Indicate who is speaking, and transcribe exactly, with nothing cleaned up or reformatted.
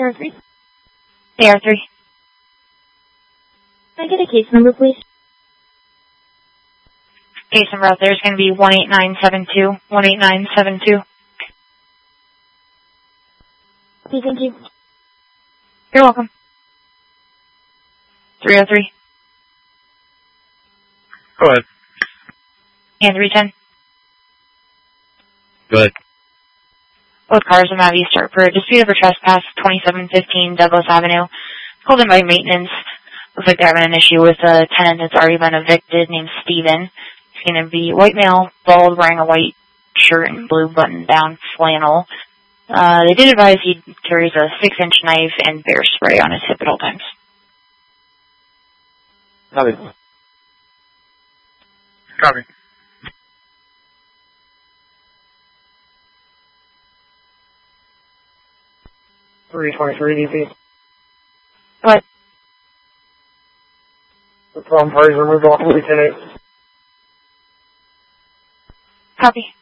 Speaker 1: A R three.
Speaker 2: A R three.
Speaker 1: Can I get a case number, please?
Speaker 2: Case number out there is going to be one eight nine seven two. one eight nine seven two.
Speaker 1: Okay, thank you.
Speaker 2: You're welcome. three oh three.
Speaker 3: Go ahead.
Speaker 2: And three ten.
Speaker 3: Go ahead.
Speaker 2: Both cars are Mavi start for dispute over trespass, twenty-seven fifteen Douglas Avenue. Called in by maintenance. Looks like they're having an issue with a tenant that's already been evicted named Steven. He's going to be white male, bald, wearing a white shirt and blue button-down flannel. Uh, they did advise he carries a six-inch knife and bear spray on his hip at all times.
Speaker 3: Copy. Copy.
Speaker 4: three twenty-three D P.
Speaker 2: What?
Speaker 4: The problem parties are moved off of Lieutenant.
Speaker 2: Copy.